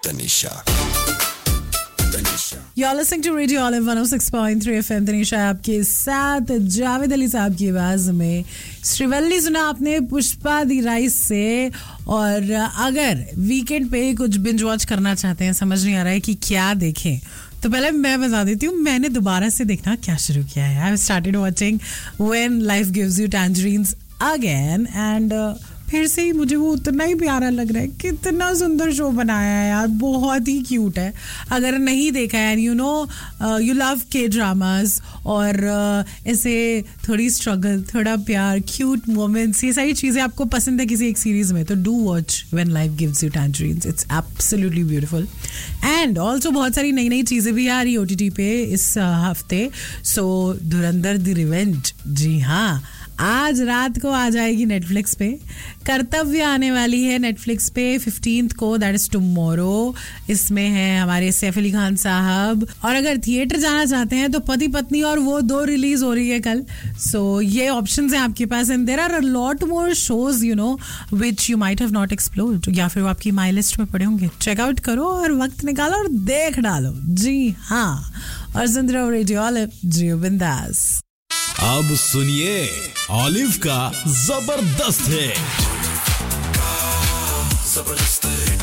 Tanisha. You're listening to Radio Olive 106.3 FM. Tanisha आपके साथ जावेद अली साहब की आवाज में श्रीवल्ली सुना आपने पुष्पा दी राइस से. और अगर वीकेंड पे कुछ बिंज वॉच करना चाहते हैं, समझ नहीं आ रहा है कि क्या देखें, तो पहले मैं बता देती हूँ मैंने दोबारा से देखना क्या शुरू किया है. I started watching when life gives you टैंजरीन्स again and फिर से ही मुझे वो उतना ही प्यारा लग रहा है. कितना सुंदर शो बनाया है यार, बहुत ही क्यूट है. अगर नहीं देखा है, यू नो यू लव के ड्रामास और ऐसे थोड़ी स्ट्रगल, थोड़ा प्यार, क्यूट मोमेंट्स, ये सारी चीज़ें आपको पसंद है किसी एक सीरीज में, तो do watch when life gives you टैंजरीन्स. It's absolutely beautiful. And also बहुत सारी नई नई चीज़ें भी आ रही OTT पे इस हफ्ते. सो धुरंधर द रिवेंज, जी हाँ, आज रात को आ जाएगी नेटफ्लिक्स पे. कर्तव्य आने वाली है नेटफ्लिक्स पे 15th को, दैट इज टुमारो. इसमें है हमारे सैफ अली खान साहब. और अगर थिएटर जाना चाहते हैं तो पति पत्नी और वो 2 रिलीज हो रही है कल. सो ये ऑप्शंस हैं आपके पास. And there are a lot more shows you know which you might have not explored, या फिर वो आपकी माई लिस्ट में पड़े होंगे. चेकआउट करो और वक्त निकालो और देख डालो. जी हाँ, और सुन रहे हो रेडियो ऑलिव, जियो बिंदास. अब सुनिए ऑलिव का जबरदस्त है.